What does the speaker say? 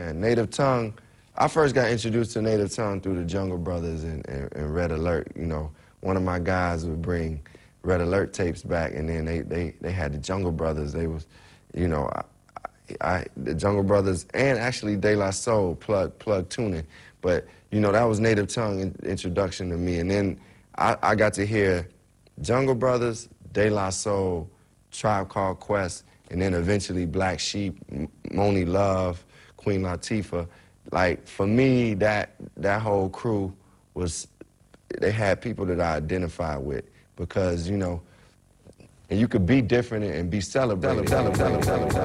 man. Native Tongue, I first got introduced to Native Tongue through the Jungle Brothers and Red Alert. You know, one of my guys would bring Red Alert tapes back, and then they had the Jungle Brothers. They was, you know, the Jungle Brothers and actually De La Soul, Plug Tuning. But, you know, that was Native Tongue introduction to me. And then I got to hear Jungle Brothers, De La Soul, Tribe Called Quest, and then eventually Black Sheep, Monie Love, Queen Latifah. Like, for me, that whole crew was, they had people that I identified with because, you know, and you could be different and be celebrated.